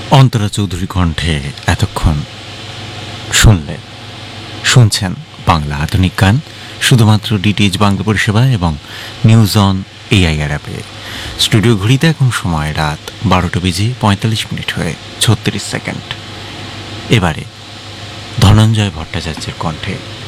অন্তরা চৌধুরী কণ্ঠে এতক্ষণ শুনছেন বাংলা আধুনিক গান, শুধুমাত্র ডিটিএইচ বাংলা পরিষেবা এবং নিউজ অন এআইআর অ্যাপে। স্টুডিও ঘড়িতে এখন সময় রাত 12:45 হয়ে 36 সেকেন্ড। এবারে ধনঞ্জয় ভট্টাচার্যের কণ্ঠে